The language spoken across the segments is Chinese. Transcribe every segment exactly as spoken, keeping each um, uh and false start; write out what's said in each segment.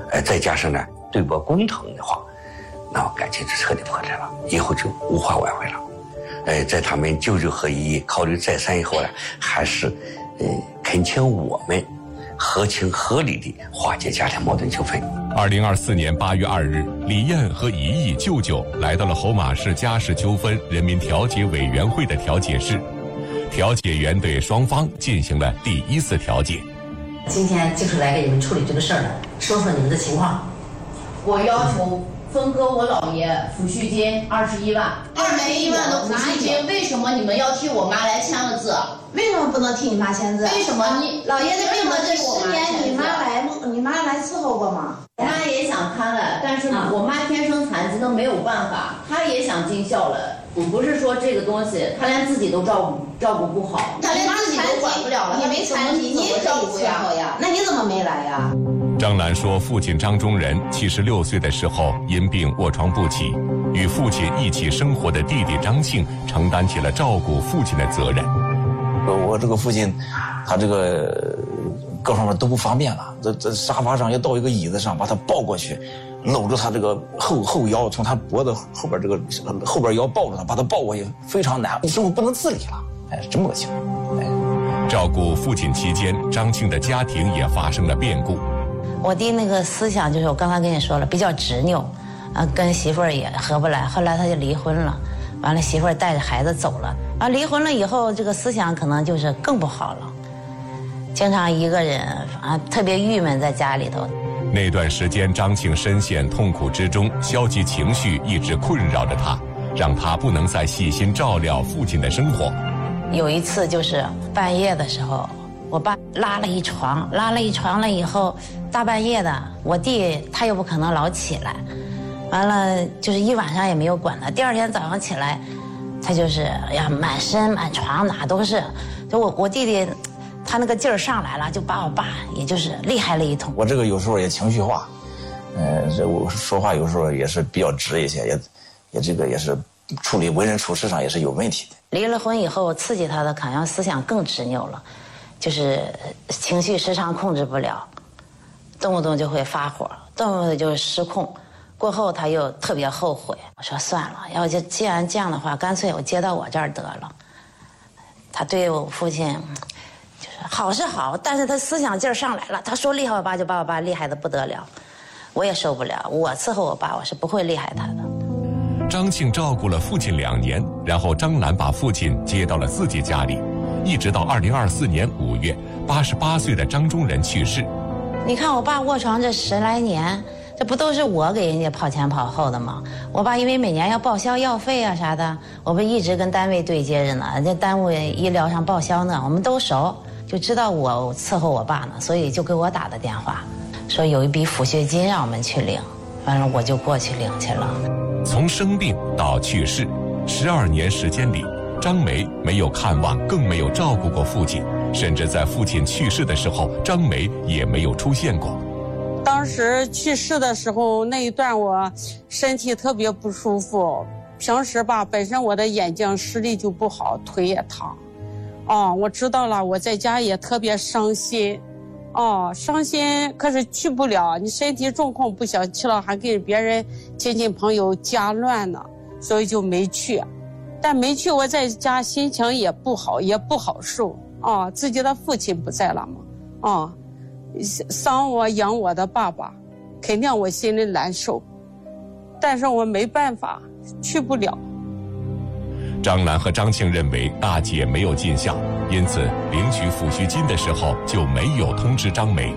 呃，再加上呢对簿公堂的话，那感情就彻底破产了，以后就无法挽回了。呃，在他们舅舅和姨姨考虑再三以后呢，还是呃恳请我们合情合理地化解家庭矛盾纠纷。 二零二四年八月二日，李艳和姨姨、舅舅来到了侯马市家事纠纷人民调解委员会的调解室，调解员对双方进行了第一次调解。 今天就是来给你们处理这个事儿的，说说你们的情况。 我要求分割我姥爷抚恤金二十一万，二十一万的抚恤金，为什么你们要替我妈来签了字？ 为什么不能替你妈签字？ 为什么你姥爷的病了这十年，你妈来吗？你妈来伺候过吗？ 我妈也想看了，但是我妈天生残疾，都没有办法，她也想尽孝了。不是说这个东西，她连自己都照顾照顾不好，她连自己都管不了了。 你没残疾，你也照顾呀？那你怎么没来呀？ 张兰说，父亲张中仁七十六岁的时候因病卧床不起，与父亲一起生活的弟弟张庆承担起了照顾父亲的责任。 我这个父亲，他这个各方面都不方便了，这这沙发上要到一个椅子上，把他抱过去，搂着他这个后后腰，从他脖子后边这个后边腰抱着他，把他抱过去，非常难，生活不能自理了，哎，这么个情况。哎， 照顾父亲期间，张庆的家庭也发生了变故。 我弟那个思想就是我刚才跟你说了，比较执拗，啊，跟媳妇儿也合不来，后来他就离婚了，完了媳妇儿带着孩子走了，啊，离婚了以后这个思想可能就是更不好了，经常一个人啊特别郁闷在家里头。 那段时间，张庆深陷痛苦之中，消极情绪一直困扰着他，让他不能再细心照料父亲的生活。 有一次就是半夜的时候，我爸拉了一床，拉了一床了以后，大半夜的，我弟他又不可能老起来，完了就是一晚上也没有管他。第二天早上起来，他就是哎呀满身满床哪都是，就我我弟弟，他那个劲儿上来了，就把我爸也就是厉害了一通。 我这个有时候也情绪化，嗯、呃，这我说话有时候也是比较直一些，也也这个也是处理为人处事上也是有问题的。 离了婚以后，刺激他的好像思想更执拗了。就是情绪时常控制不了，动不动就会发火，动不动就失控。过后他又特别后悔，我说算了，要就既然这样的话，干脆我接到我这儿得了。他对我父亲就是好是好，但是他思想劲儿上来了，他说厉害我爸就把我爸厉害的不得了，我也受不了。我伺候我爸，我是不会厉害他的。 张庆照顾了父亲两年，然后张兰把父亲接到了自己家里。一直到二零二四年五月，八十八岁的张中仁去世。 你看我爸卧床这十来年，这不都是我给人家跑前跑后的吗？我爸因为每年要报销药费啊啥的，我不一直跟单位对接着呢，这耽误医疗上报销呢，我们都熟，就知道我伺候我爸呢，所以就给我打的电话，说有一笔抚恤金让我们去领，完了我就过去领去了。 从生病到去世，十二年时间里，张梅没有看望，更没有照顾过父亲，甚至在父亲去世的时候，张梅也没有出现过。 当时去世的时候那一段我身体特别不舒服，平时吧本身我的眼睛视力就不好，腿也疼。哦，我知道了，我在家也特别伤心。哦，伤心，可是去不了，你身体状况不想去了，还给别人亲戚朋友加乱呢，所以就没去。但没去，我在家心情也不好，也不好受啊、哦。自己的父亲不在了嘛，啊、哦，伤我养我的爸爸，肯定我心里难受。但是我没办法，去不了。 张兰和张庆认为大姐没有尽孝，因此领取抚恤金的时候就没有通知张梅。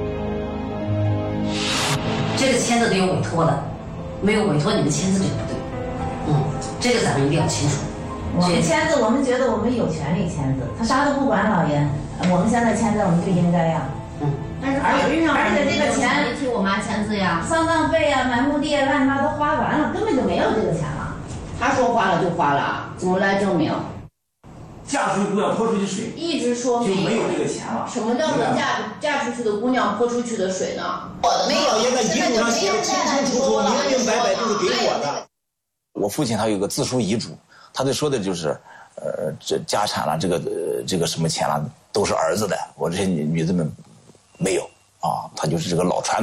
这个签字得有委托的，没有委托你们签字就不对。嗯，这个咱们一定要清楚。 我们签字，我们觉得我们有权利签字，他啥都不管，老爷，我们现在签字我们就应该呀。 嗯，但是法律上， 而且这个钱替我妈签字呀， 丧葬费呀、买墓地啊，乱七八糟都花完了，根本就没有这个钱了。 他说花了就花了，怎么来证明？ 嫁出去姑娘泼出去水， 一直说就没有这个钱了。 什么叫做嫁嫁出去的姑娘泼出去的水呢？我的没有， 老爷的遗嘱上写的清清楚楚、明明白白，就是给我的。 我父亲他有个自书遗嘱，他就说的就是，呃，这家产了，这个呃这个什么钱了，都是儿子的，我这些女女子们没有啊，他就是这个老传统。